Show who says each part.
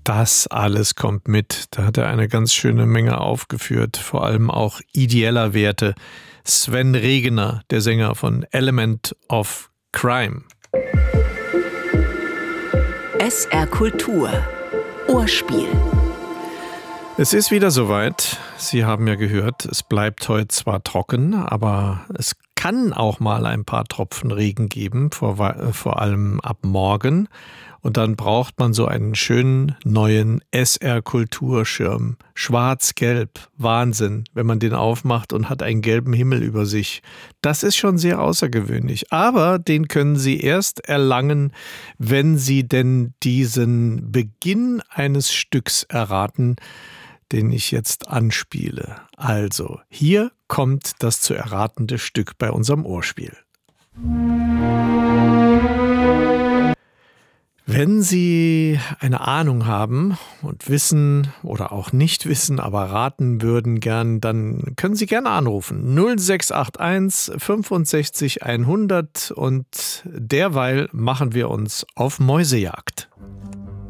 Speaker 1: Das alles kommt mit. Da hat er eine ganz schöne Menge aufgeführt, vor allem auch ideeller Werte. Sven Regener, der Sänger von Element of Crime.
Speaker 2: SR Kultur. Ohrspiel.
Speaker 1: Es ist wieder soweit. Sie haben ja gehört, es bleibt heute zwar trocken, aber es kann auch mal ein paar Tropfen Regen geben, vor allem ab morgen. Und dann braucht man so einen schönen neuen SR-Kulturschirm. Schwarz-Gelb, Wahnsinn, wenn man den aufmacht und hat einen gelben Himmel über sich. Das ist schon sehr außergewöhnlich. Aber den können Sie erst erlangen, wenn Sie denn diesen Beginn eines Stücks erraten, den ich jetzt anspiele. Also, hier kommt das zu erratende Stück bei unserem Ohrspiel. Wenn Sie eine Ahnung haben und wissen oder auch nicht wissen, aber raten würden gern, dann können Sie gerne anrufen. 0681 65 100 und derweil machen wir uns auf Mäusejagd.